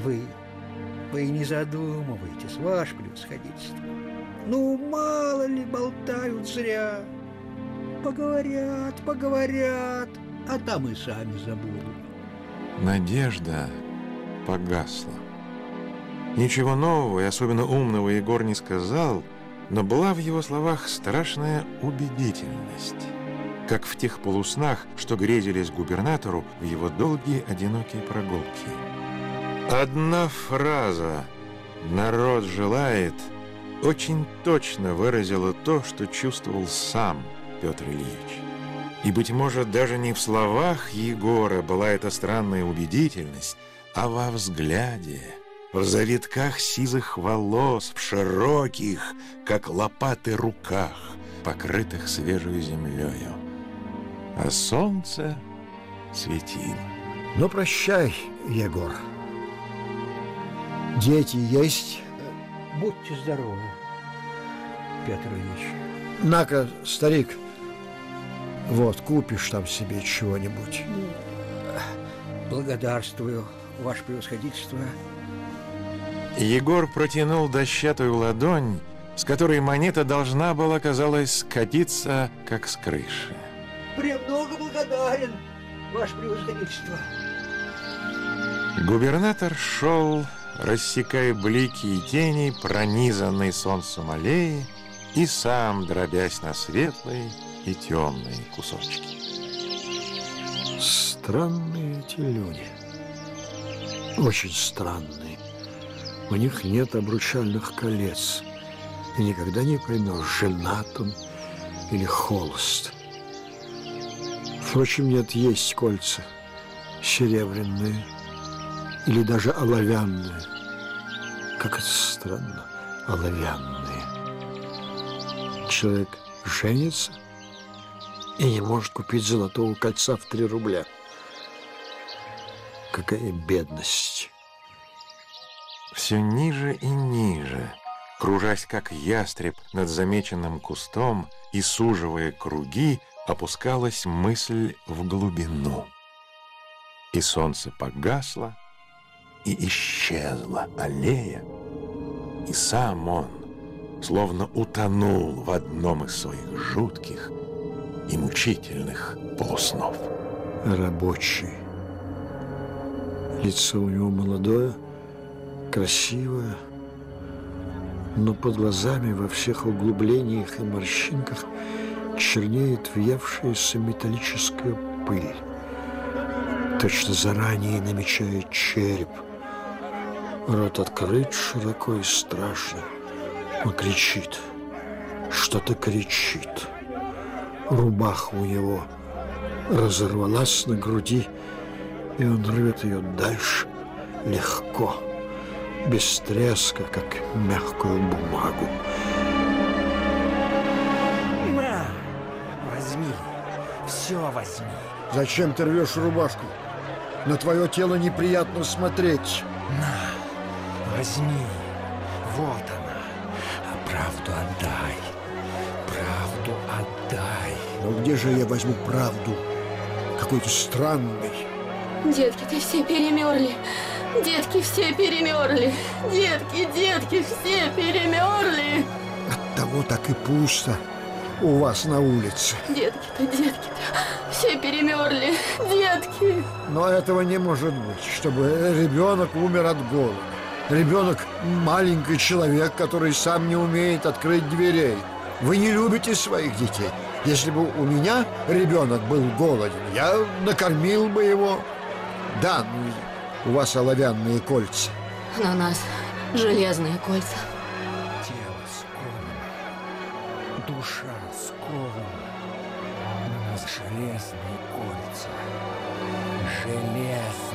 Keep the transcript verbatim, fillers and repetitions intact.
Вы, вы не задумывайтесь, ваше превосходительство. Ну, мало ли болтают зря. Поговорят, поговорят, а там и сами забудут. Надежда погасла. Ничего нового и особенно умного Егор не сказал, но была в его словах страшная убедительность, как в тех полуснах, что грезились губернатору в его долгие одинокие прогулки. Одна фраза «народ желает» очень точно выразила то, что чувствовал сам Петр Ильич. И, быть может, даже не в словах Егора была эта странная убедительность, а во взгляде, в завитках сизых волос, в широких, как лопаты, руках, покрытых свежей землею. А солнце светило. Ну, прощай, Егор. Дети есть? Будьте здоровы, Петр Ильич. На-ка, старик, вот, купишь там себе чего-нибудь. Благодарствую, ваше превосходительство. Егор протянул дощатую ладонь, с которой монета должна была, казалось, скатиться, как с крыши. Премного благодарен, ваше превосходительство. Губернатор шел, рассекая блики и тени, пронизанной солнцем аллеи, и сам дробясь на светлые и темные кусочки. Странные эти люди. Очень странные. У них нет обручальных колец. И никогда не поймешь, женат он или холост. Впрочем, нет, есть кольца серебряные или даже оловянные. Как это странно, оловянные. Человек женится и не может купить золотого кольца в три рубля. Какая бедность! Все ниже и ниже, кружась как ястреб над замеченным кустом и суживая круги, опускалась мысль в глубину. И солнце погасло, и исчезла аллея, и сам он словно утонул в одном из своих жутких и мучительных полуснов. Рабочий. Лицо у него молодое, красивое, но под глазами во всех углублениях и морщинках чернеет въевшаяся металлическая пыль. Точно заранее намечает череп. Рот открыт широко и страшно. Он кричит. Что-то кричит. Рубаха у него разорвалась на груди, и он рвет ее дальше, легко, без треска, как мягкую бумагу. На, возьми, все возьми. Зачем ты рвешь рубашку? На твое тело неприятно смотреть. На, возьми, вот она. А правду отдай, правду отдай. Но где же я возьму правду? Какой-то странный. Детки-то все перемерли. Детки все перемерли. Детки, детки все перемерли. Оттого так и пусто у вас на улице. Детки-то, детки-то все перемерли. Детки. Но этого не может быть, чтобы ребенок умер от голода. Ребенок – маленький человек, который сам не умеет открыть дверей. Вы не любите своих детей. Если бы у меня ребенок был голоден, я накормил бы его. Да, ну, у вас оловянные кольца. На нас железные кольца. Тело сковано, душа скована. На нас железные кольца. Железные.